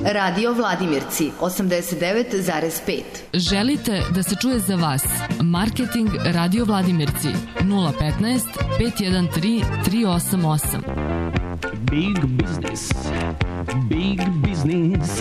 Radio Vladimirci 89,5. Želite da se čuje za vas? Marketing Radio Vladimirci 015 513 388. Big business. Big business.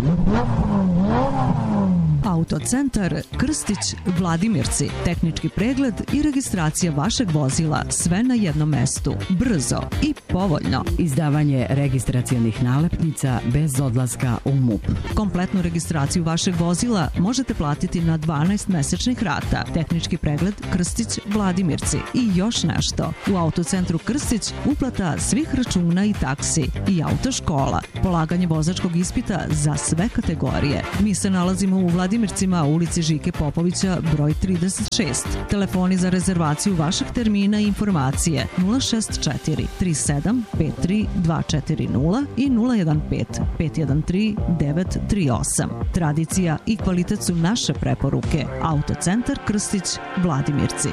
Autocentar Krstić Vladimirci. Tehnički pregled i registracija vašeg vozila, sve na jednom mestu. Brzo i povoljno. Izdavanje registracionih nalepnica bez odlaska u MUP. Kompletnu registraciju vašeg vozila možete platiti na 12 mesečnih rata. Tehnički pregled Krstić Vladimirci. I još nešto. U Autocentru Krstić uplata svih računa i taksi i autoškola. Polaganje vozačkog ispita za sve kategorije. Mi se nalazimo u Vladimircima, ulici Žike Popovića, broj 36. Telefoni za rezervaciju vašeg termina i informacije 064 37 53 240 i 015 513 938. Tradicija i kvalitet su naše preporuke. Autocentar Krstić Vladimirci.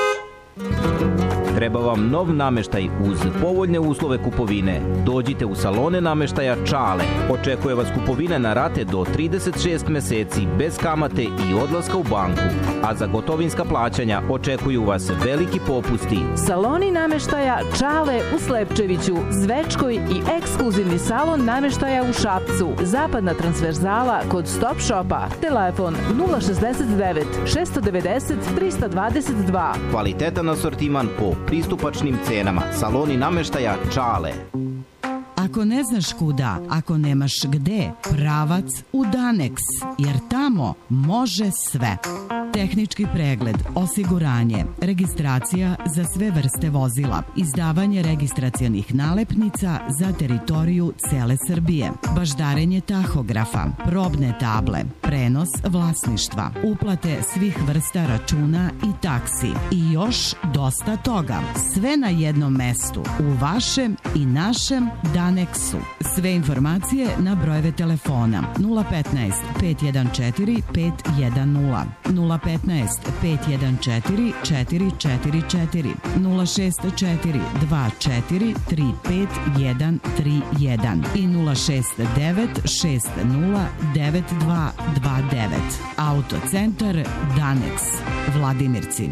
Treba vam nov nameštaj uz povoljne uslove kupovine. Dođite u salone nameštaja Čale. Očekuje vas kupovine na rate do 36 meseci bez kamate i odlaska u banku. A za gotovinska plaćanja očekuju vas veliki popusti. Saloni nameštaja Čale u Slepčeviću, Zvečkoj i ekskluzivni salon nameštaja u Šapcu. Zapadna transverzala kod Stop Shopa. Telefon 069 690 322. Kvalitetan asortiman po pristupačnim cenama. Saloni nameštaja Čale. Ako ne znaš kuda, ako nemaš gde, pravac u Danex, jer tamo može sve. Tehnički pregled, osiguranje, registracija za sve vrste vozila, izdavanje registracionih nalepnica za teritoriju cele Srbije, baždarenje tahografa, probne table, prenos vlasništva, uplate svih vrsta računa i taksi i još dosta toga. Sve na jednom mestu, u vašem i našem Danexu. Sve informacije na brojeve telefona 015 514 510, 015 514 444, 064 24 35131 i 069 60 9229. Autocentar Danex, Vladimirci.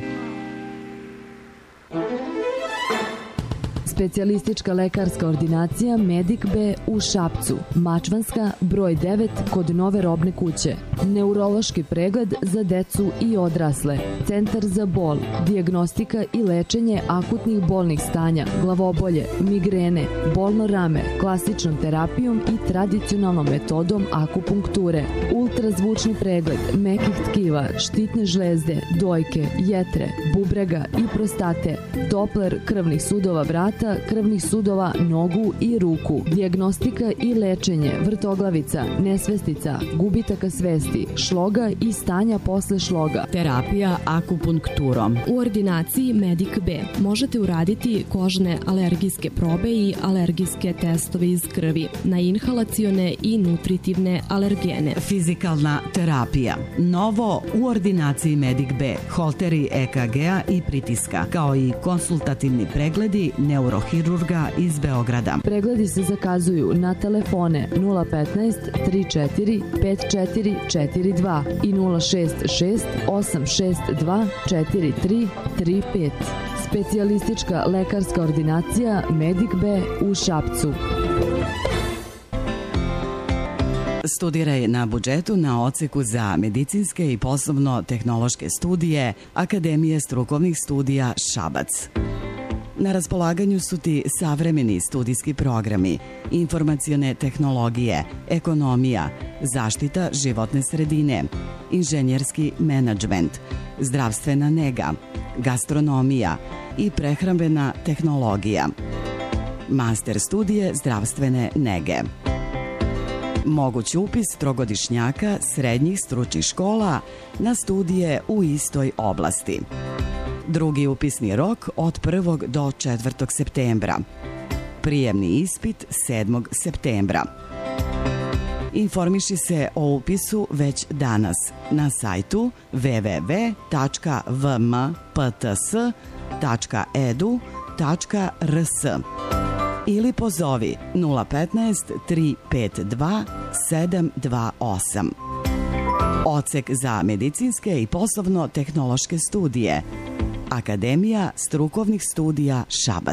Specijalistička lekarska ordinacija Medic B u Šapcu, Mačvanska, broj 9 kod Nove robne kuće. Neurološki pregled za decu i odrasle. Centar za bol, dijagnostika i lečenje akutnih bolnih stanja, glavobolje, migrene, bolno rame, klasičnom terapijom i tradicionalnom metodom akupunkture. Ultrazvučni pregled mekih tkiva, štitne žlezde, dojke, jetre, bubrega i prostate. Doppler krvnih sudova vrata, krvnih sudova nogu i ruku. Dijagnostika i lečenje vrtoglavica, nesvestica, gubitaka svesti, šloga i stanja posle šloga. Terapija akupunkturom. U ordinaciji Medic B možete uraditi kožne alergijske probe i alergijske testove iz krvi na inhalacione i nutritivne alergene. Fizikalna terapija. Novo u ordinaciji Medic B. Holteri EKG-a i pritiska, kao i konsultativni pregledi neurohirurga iz Beograda. Pregledi se zakazuju na telefone 015 34 54 42 i 066 862 4335. Specijalistička lekarska ordinacija Medic B u Šapcu. Studiraj na budžetu na odseku za medicinske i poslovno-tehnološke studije Akademije strukovnih studija Šabac. Na raspolaganju su ti savremeni studijski programi, informacione tehnologije, ekonomija, zaštita životne sredine, inženjerski menadžment, zdravstvena nega, gastronomija i prehrambena tehnologija. Master studije zdravstvene nege. Moguć upis trogodišnjaka srednjih stručnih škola na studije u istoj oblasti. Drugi upisni rok od 1. do 4. septembra. Prijemni ispit 7. septembra. Informiši se o upisu već danas na sajtu www.vmpts.edu.rs. ili pozovi 015 352 728. Odsek za medicinske i poslovno-tehnološke studije. Akademija strukovnih studija Šabac.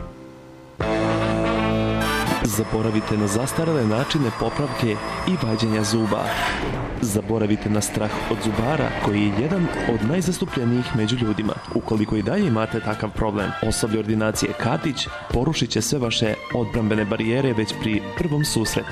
Zaboravite na zastarele načine popravke i vađenja zuba. Zaboravite na strah od zubara, koji je jedan od najzastupljenijih među ljudima. Ukoliko i dalje imate takav problem, osoblje ordinacije Katić porušit će sve vaše odbrambene barijere već pri prvom susretu.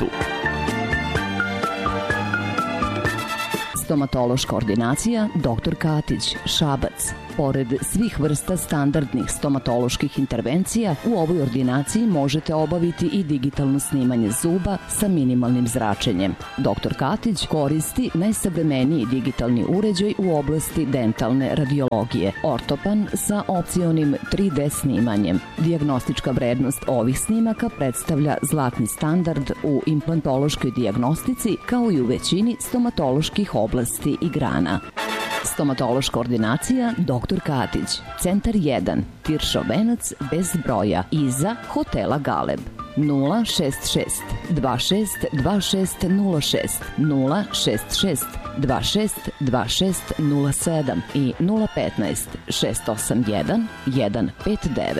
Stomatološka ordinacija Dr. Katić, Šabac. Pored svih vrsta standardnih stomatoloških intervencija, u ovoj ordinaciji možete obaviti i digitalno snimanje zuba sa minimalnim zračenjem. Dr. Katić koristi najsavremeniji digitalni uređaj u oblasti dentalne radiologije, ortopan sa opcionim 3D snimanjem. Dijagnostička vrednost ovih snimaka predstavlja zlatni standard u implantološkoj dijagnostici, kao i u većini stomatoloških oblasti i grana. Stomatološka ordinacija Dr. Katić, Centar 1, Tiršov venac bez broja, iza hotela Galeb. 066 26 2606, 066 26 2607 i 015 681 159.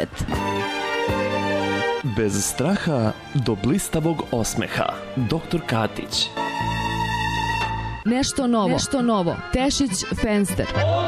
Bez straha do blistavog osmeha. Dr. Katić. Nešto novo. Nešto novo. Tešić Fenster.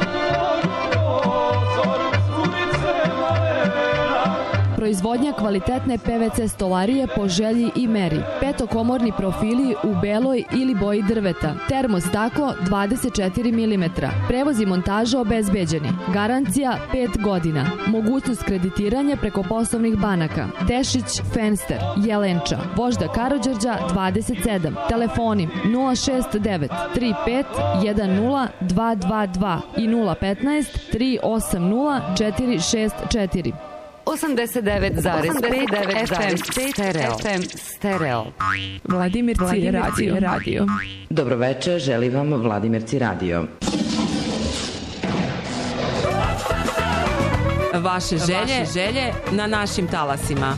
Proizvodnja kvalitetne PVC stolarije po želji i meri. Petokomorni profili u beloj ili boji drveta. Termostaklo 24 mm. Prevoz i montaža obezbeđeni. Garancija 5 godina. Mogućnost kreditiranja preko poslovnih banaka. Tešić Fenster, Jelenča, Vožda Karađorđa 27. Telefoni 069 35 10 222 i 015 380 464. 89,5 FM Stereo. Vladimirci radio. Dobroveče, želi vam Vladimirci radio. Vaše želje na našim talasima.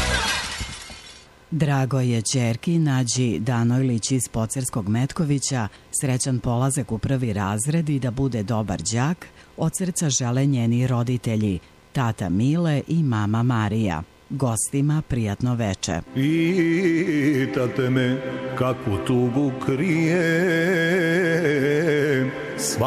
Drago je ćerki Nađi Danojlić iz Pocerskog Metkovića, srećan polazak u prvi razred i da bude dobar đak, od srca žele njeni roditelji, tata Mile i mama Marija. Gostima prijatno veče. Pitate me kakvu tugu krijem,